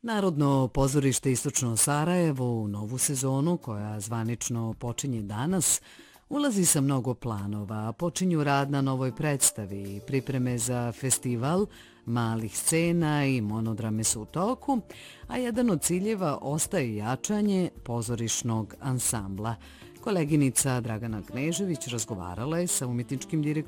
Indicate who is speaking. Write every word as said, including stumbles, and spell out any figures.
Speaker 1: Narodno pozorište Istočno Sarajevo u novu sezonu, koja zvanično počinje danas, ulazi sa mnogo planova. Počinju rad na novoj predstavi, pripreme za festival malih scena i monodrame su u toku, a jedan od ciljeva ostaje jačanje pozorišnog ansambla. Koleginica Dragana Knežević razgovarala je sa umjetničkim direktorom